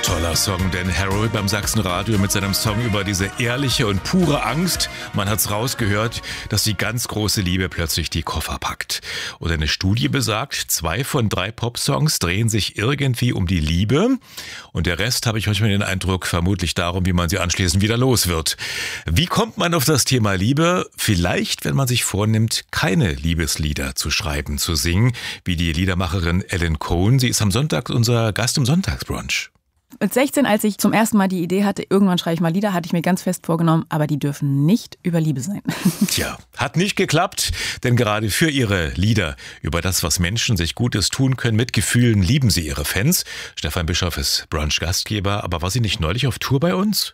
Toller Song, Dan Harrow beim Sachsenradio mit seinem Song über diese ehrliche und pure Angst. Man hat's rausgehört, dass die ganz große Liebe plötzlich die Koffer packt. Und eine Studie besagt, 2 von 3 Popsongs drehen sich irgendwie um die Liebe. Und der Rest, habe ich manchmal den Eindruck, vermutlich darum, wie man sie anschließend wieder los wird. Wie kommt man auf das Thema Liebe? Vielleicht, wenn man sich vornimmt, keine Liebeslieder zu schreiben, zu singen, wie die Liedermacherin Ellen Cohen. Sie ist am Sonntag unser Gast im Sonntagsbrunch. Mit 16, als ich zum ersten Mal die Idee hatte, irgendwann schreibe ich mal Lieder, hatte ich mir ganz fest vorgenommen, aber die dürfen nicht über Liebe sein. Tja, hat nicht geklappt, denn gerade für ihre Lieder über das, was Menschen sich Gutes tun können, mit Gefühlen lieben sie ihre Fans. Stefan Bischoff ist Brunch-Gastgeber, aber war sie nicht neulich auf Tour bei uns?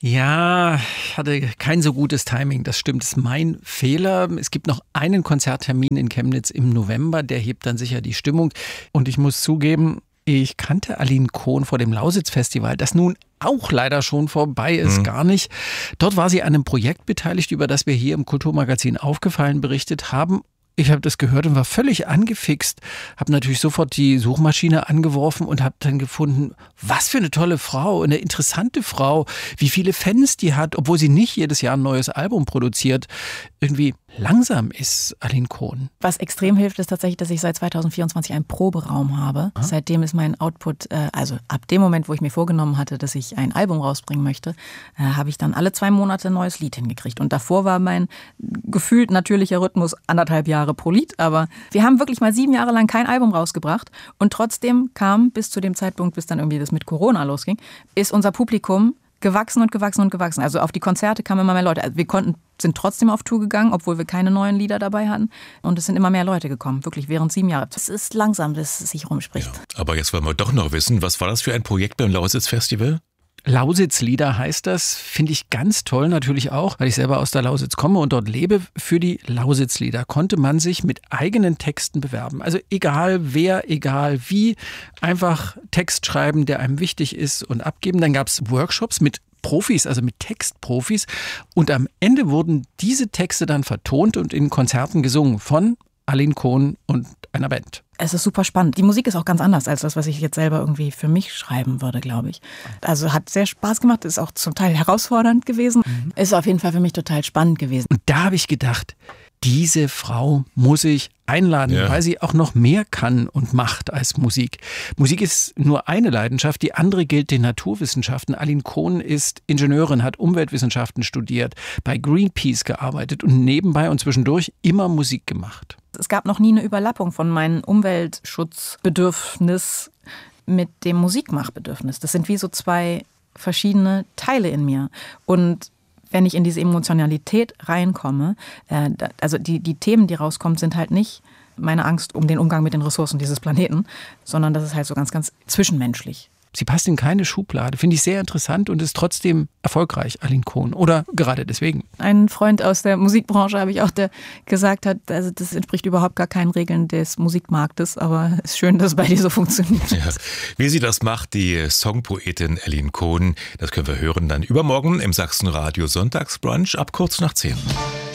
Ja, ich hatte kein so gutes Timing, das stimmt, das ist mein Fehler. Es gibt noch einen Konzerttermin in Chemnitz im November, der hebt dann sicher die Stimmung. Und ich muss zugeben, ich kannte Aline Cohen vor dem Lausitz-Festival, das nun auch leider schon vorbei ist, gar nicht. Dort war sie an einem Projekt beteiligt, über das wir hier im Kulturmagazin Aufgefallen berichtet haben. Ich habe das gehört und war völlig angefixt, habe natürlich sofort die Suchmaschine angeworfen und habe dann gefunden, was für eine tolle Frau, eine interessante Frau, wie viele Fans die hat, obwohl sie nicht jedes Jahr ein neues Album produziert. Irgendwie langsam ist Aline Cohen. Was extrem hilft, ist tatsächlich, dass ich seit 2024 einen Proberaum habe. Ah. Seitdem ist mein Output, also ab dem Moment, wo ich mir vorgenommen hatte, dass ich ein Album rausbringen möchte, habe ich dann alle 2 Monate ein neues Lied hingekriegt. Und davor war mein gefühlt natürlicher Rhythmus 1,5 Jahre pro Lied. Aber wir haben wirklich mal 7 Jahre lang kein Album rausgebracht. Und trotzdem kam bis zu dem Zeitpunkt, bis dann irgendwie das mit Corona losging, ist unser Publikum gewachsen und gewachsen und gewachsen. Also auf die Konzerte kamen immer mehr Leute. Also wir sind trotzdem auf Tour gegangen, obwohl wir keine neuen Lieder dabei hatten. Und es sind immer mehr Leute gekommen, wirklich während 7 Jahren. Das ist langsam, dass es sich rumspricht. Ja, aber jetzt wollen wir doch noch wissen, was war das für ein Projekt beim Lausitz-Festival? Lausitz-Lieder heißt das, finde ich ganz toll natürlich auch, weil ich selber aus der Lausitz komme und dort lebe. Für die Lausitz-Lieder konnte man sich mit eigenen Texten bewerben. Also egal wer, egal wie, einfach Text schreiben, der einem wichtig ist und abgeben. Dann gab es Workshops mit Profis, also mit Textprofis. Und am Ende wurden diese Texte dann vertont und in Konzerten gesungen von Aline Cohen und einer Band. Es ist super spannend. Die Musik ist auch ganz anders als das, was ich jetzt selber irgendwie für mich schreiben würde, glaube ich. Also hat sehr Spaß gemacht, ist auch zum Teil herausfordernd gewesen. Ist auf jeden Fall für mich total spannend gewesen. Und da habe ich gedacht, diese Frau muss ich einladen, weil sie auch noch mehr kann und macht als Musik. Musik ist nur eine Leidenschaft, die andere gilt den Naturwissenschaften. Aline Cohen ist Ingenieurin, hat Umweltwissenschaften studiert, bei Greenpeace gearbeitet und nebenbei und zwischendurch immer Musik gemacht. Es gab noch nie eine Überlappung von meinem Umweltschutzbedürfnis mit dem Musikmachbedürfnis. Das sind wie so 2 verschiedene Teile in mir. Und wenn ich in diese Emotionalität reinkomme, also die Themen, die rauskommen, sind halt nicht meine Angst um den Umgang mit den Ressourcen dieses Planeten, sondern das ist halt so ganz, ganz zwischenmenschlich. Sie passt in keine Schublade, finde ich sehr interessant und ist trotzdem erfolgreich, Aline Cohen. Oder gerade deswegen. Ein Freund aus der Musikbranche habe ich auch, der gesagt hat, also das entspricht überhaupt gar keinen Regeln des Musikmarktes, aber es ist schön, dass es bei dir so funktioniert. Ja. Wie sie das macht, die Songpoetin Aline Cohen, das können wir hören dann übermorgen im Sachsenradio Sonntagsbrunch ab kurz nach 10.